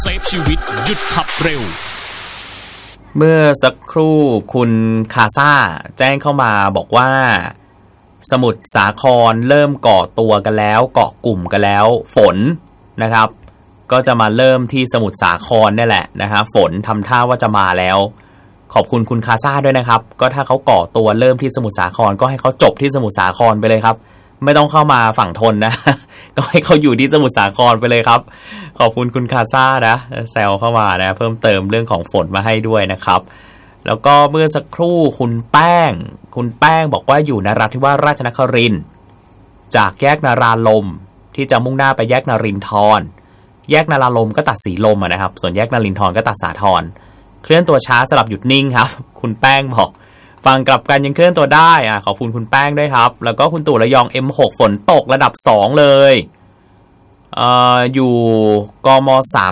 เซฟชีวิตหยุดขับเร็วเมื่อสักครู่คุณคาซ่าแจ้งเข้ามาบอกว่าสมุทรสาครเริ่มก่อตัวกันแล้วเกาะกลุ่มกันแล้วฝนนะครับก็จะมาเริ่มที่สมุทรสาครนี่แหละนะฮะฝนทำท่าว่าจะมาแล้วขอบคุณคุณคาซ่าด้วยนะครับก็ถ้าเขาก่อตัวเริ่มที่สมุทรสาครก็ให้เขาจบที่สมุทรสาครไปเลยครับไม่ต้องเข้ามาฝั่งทนนะก็ให้เขาอยู่ที่สมุทรสาครไปเลยครับขอบคุณคุณคาซ่านะแซวเข้ามานะเพิ่มเติมเรื่องของฝนมาให้ด้วยนะครับแล้วก็เมื่อสักครู่คุณแป้งบอกว่าอยู่นราธิวาสราชนครินทร์จากแยกนาราลมที่จะมุ่งหน้าไปแยกนรินทร์แยกนาราลมก็ตัดสีลมนะครับส่วนแยกนรินทร์ก็ตัดสาทรเคลื่อนตัวช้าสลับหยุดนิ่งครับคุณแป้งบอกฟังกลับกันยังเคลื่อนตัวได้ขอบคุณคุณแป้งด้วยครับแล้วก็คุณตู่ระยอง M6 ฝนตกระดับ2เลยอยู่กม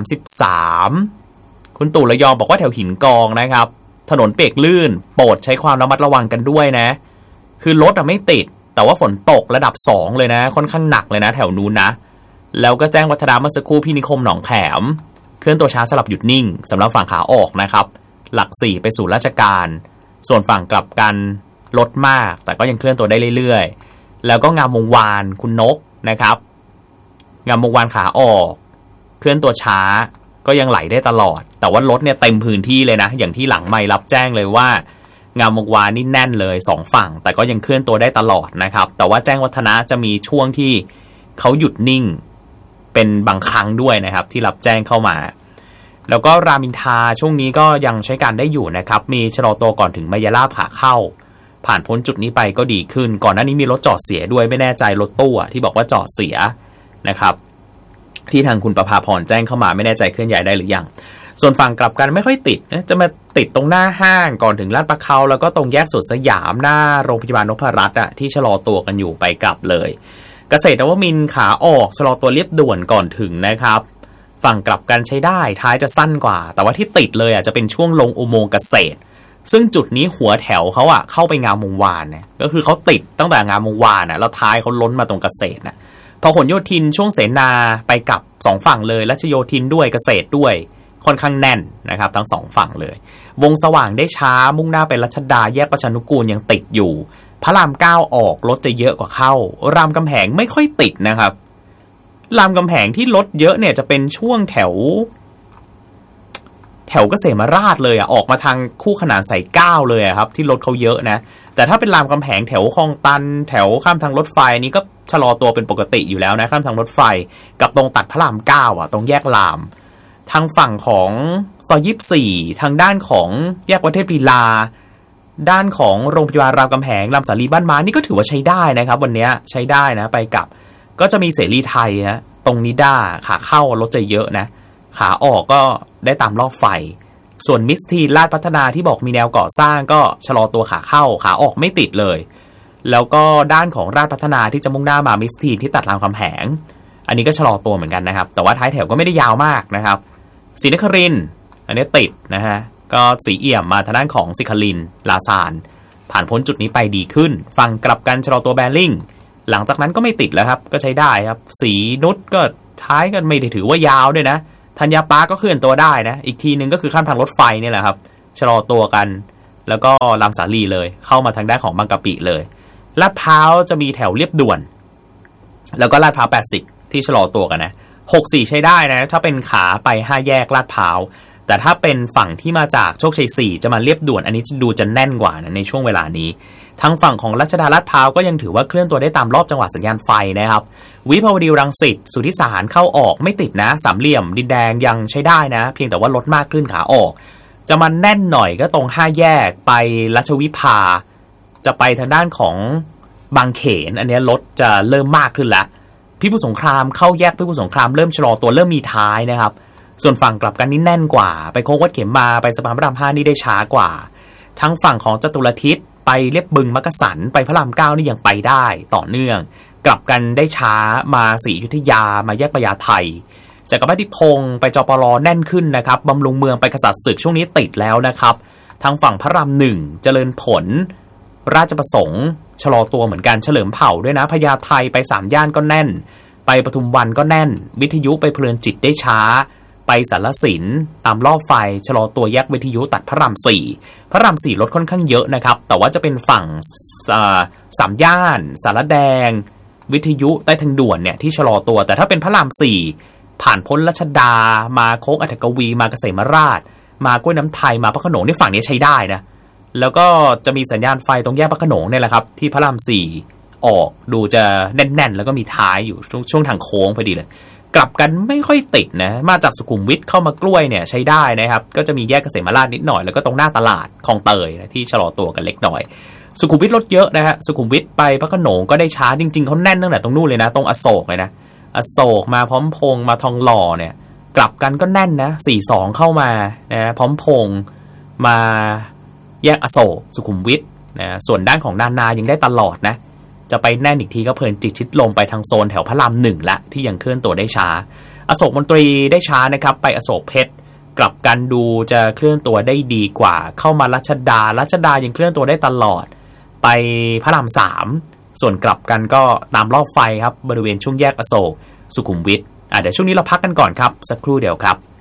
33คุณตู่ระยองบอกว่าแถวหินกองนะครับถนนเปียกลื่นโปรดใช้ความระมัดระวังกันด้วยนะคือรถไม่ติดแต่ว่าฝนตกระดับ2เลยนะค่อนข้างหนักเลยนะแถวนู้นนะแล้วก็แจ้งวัฒนาเมื่อสักครู่พี่นิคมหนองแขมเคลื่อนตัวช้าสลับหยุดนิ่งสำหรับฝั่งขาออกนะครับหลัก4ไปสู่ราชการส่วนฝั่งกลับกันลดมากแต่ก็ยังเคลื่อนตัวได้เรื่อยๆแล้วก็งามวงวานคุณนกนะครับงามวงวานขาออกเคลื่อนตัวช้าก็ยังไหลได้ตลอดแต่ว่ารถเนี่ยเต็มพื้นที่เลยนะอย่างที่หลังไมค์รับแจ้งเลยว่างามวงวานนี่แน่นเลย2ฝั่งแต่ก็ยังเคลื่อนตัวได้ตลอดนะครับแต่ว่าแจ้งวัฒนะจะมีช่วงที่เขาหยุดนิ่งเป็นบางครั้งด้วยนะครับที่รับแจ้งเข้ามาแล้วก็รามอินทราช่วงนี้ก็ยังใช้การได้อยู่นะครับมีชะลอตัวก่อนถึงมายาลาขาเข้าผ่านพ้นจุดนี้ไปก็ดีขึ้นก่อนหน้านี้มีรถจอดเสียด้วยไม่แน่ใจรถตู้ที่บอกว่าจอดเสียนะครับที่ทางคุณประภาพรแจ้งเข้ามาไม่แน่ใจเคลื่อนย้ายได้หรือยังส่วนฝั่งกลับกันไม่ค่อยติดนะจะมาติดตรงหน้าห้างก่อนถึงลาดประเขาแล้วก็ตรงแยกสวนสยามหน้าโรงพยาบาลนพรัตน์ที่ชะลอตัวกันอยู่ไปกลับเลยเกษตรนวมินทร์ขาออกชะลอตัวเรียบด่วนก่อนถึงนะครับฝั่งกลับกันใช้ได้ท้ายจะสั้นกว่าแต่ว่าที่ติดเลยจะเป็นช่วงลงอุโมงค์เกษตรซึ่งจุดนี้หัวแถวเขาเข้าไปงามวงวานนะก็คือเขาติดตั้งแต่งามวงวานแล้วท้ายเขาล้นมาตรงเกษตรพหลโยธินช่วงเสนาไปกลับ2ฝั่งเลยรัชโยธินด้วยเกษตรด้วยค่อนข้างแน่นนะครับทั้ง2ฝั่งเลยวงสว่างได้ช้ามุ่งหน้าไปรัชดาแยกประชานุกูลยังติดอยู่พระราม9ออกรถจะเยอะกว่าเข้ารามคำแหงไม่ค่อยติดนะครับรามคำแหงที่รถเยอะเนี่ยจะเป็นช่วงแถวเกษมราชเลยออกมาทางคู่ขนานสาย9เลยครับที่รถเขาเยอะนะแต่ถ้าเป็นรามคำแหงแถวคลองตันแถวข้ามทางรถไฟนี้ก็ชะลอตัวเป็นปกติอยู่แล้วนะข้ามทางรถไฟกับตรงตัดพระราม9ตรงแยกรามทางฝั่งของซอย24ทางด้านของแยกวัดเทพลีลาด้านของโรงพยาบาลรามคำแหงลำสาลีบ้านม้านี่ก็ถือว่าใช้ได้นะครับวันนี้ใช้ได้นะไปกับก็จะมีเสรีไทยตรงนิด้าขาเข้ารถจะเยอะนะขาออกก็ได้ตามรอบไฟส่วนมิสทีนลาดพัฒนาที่บอกมีแนวก่อสร้างก็ชะลอตัวขาเข้าขาออกไม่ติดเลยแล้วก็ด้านของราชพัฒนาที่จะมุ่งหน้ามามิสทีนที่ตัดรามคำแหงอันนี้ก็ชะลอตัวเหมือนกันนะครับแต่ว่าท้ายแถวก็ไม่ได้ยาวมากนะครับศรีนครินทร์อันนี้ติดนะฮะก็สีเอี่ยมมาทางด้านของสิคลินลาซานผ่านพ้นจุดนี้ไปดีขึ้นฝั่งกลับกันชะลอตัวแบริ่งหลังจากนั้นก็ไม่ติดแล้วครับก็ใช้ได้ครับสีนุชก็ท้ายก็ไม่ได้ถือว่ายาวด้วยนะธัญญาปาก็เคลื่อนตัวได้นะอีกทีนึงก็คือข้ามทางรถไฟนี่แหละครับชะลอตัวกันแล้วก็ลำสาลีเลยเข้ามาทางด้านของบางกะปิเลยลาดพร้าวจะมีแถวเรียบด่วนแล้วก็ลาดพร้าว80ที่ชะลอตัวกันนะ64ใช้ได้นะถ้าเป็นขาไป5แยกลาดพร้าวแต่ถ้าเป็นฝั่งที่มาจากโชคชัย4จะมาเรียบด่วนอันนี้จะดูจะแน่นกว่านะในช่วงเวลานี้ทางฝั่งของรัชดาลาดพร้าวก็ยังถือว่าเคลื่อนตัวได้ตามรอบจังหวะสัญญาณไฟนะครับวิภาวดีรังสิตสุทธิสารเข้าออกไม่ติดนะสามเหลี่ยมดินแดงยังใช้ได้นะเพียงแต่ว่าลดมากขึ้นขาออกจะมาแน่นหน่อยก็ตรง5แยกไปรัชวิภาจะไปทางด้านของบางเขนอันนี้รถจะเริ่มมากขึ้นแล้วพิบูลสงครามเข้าแยกพิบูลสงครามเริ่มชะลอตัวเริ่มมีท้ายนะครับส่วนฝั่งกลับกันนี่แน่นกว่าไปโค้งวัดเข็มมาไปสะพานพระราม5นี่ได้ช้ากว่าทั้งฝั่งของจตุรทิศไปเรียบบึงมักกะสันไปพระราม9นี่ยังไปได้ต่อเนื่องกลับกันได้ช้ามาศรีอยุธยามาแยกพญาไทจักรพรรดิพงศ์ไปจปรแน่นขึ้นนะครับบำรุงเมืองไปกษัตริย์ศึกช่วงนี้ติดแล้วนะครับทางฝั่งพระราม1เจริญผลราชประสงค์ชะลอตัวเหมือนกันเฉลิมเผ่าด้วยนะพญาไทไป3ย่านก็แน่นไปปทุมวันก็แน่นวิทยุไปเพลินจิตได้ช้าไปไปสารสินตามรอบไฟชะลอตัวแยกวิทยุตัดพระราม4รถค่อนข้างเยอะนะครับแต่ว่าจะเป็นฝั่งสามย่านสารแดงวิทยุใต้ทางด่วนเนี่ยที่ชะลอตัวแต่ถ้าเป็นพระราม4ผ่านพ้นรัชดามาโค้งอัฐกวีมาเกษมราชมากล้วยน้ำไทยมาพระโขนงนี่ฝั่งนี้ใช้ได้นะแล้วก็จะมีสัญญาณไฟตรงแยกพระโขนงเนี่ยแหละครับที่พระราม4ออกดูจะแน่นๆแล้วก็มีท้ายอยู่ช่วงทางโค้งพอดีเลยกลับกันไม่ค่อยติดนะมาจากสุขุมวิทเข้ามากล้วยเนี่ยใช้ได้นะครับก็จะมีแยกเกษมราชนิดหน่อยแล้วก็ตรงหน้าตลาดคลองเตยนะที่ชะลอตัวกันเล็กน้อยสุขุมวิทรถเยอะนะฮะสุขุมวิทไปพระโขนงก็ได้ช้าจริงๆเขาแน่นตั้งแต่ตรงนู้นเลยนะตรงอโศกเลยนะอโศกมาพร้อมพงษ์มาทองหล่อเนี่ยกลับกันก็แน่นนะ42เข้ามานะพร้อมพงษ์มาแยกอโศกสุขุมวิทนะส่วนด้านของนายังได้ตลอดนะจะไปแน่นอีกทีก็เพลินจิตชิดลมไปทางโซนแถวพระราม1ละที่ยังเคลื่อนตัวได้ช้าอโศกมนตรีได้ช้านะครับไปอโศกเพชรกลับกันดูจะเคลื่อนตัวได้ดีกว่าเข้ามารัชดายังเคลื่อนตัวได้ตลอดไปพระราม3ส่วนกลับกันก็ตามรอบไฟครับบริเวณช่วงแยกอโศกสุขุมวิทเดี๋ยวช่วงนี้เราพักกันก่อนครับสักครู่เดียวครับ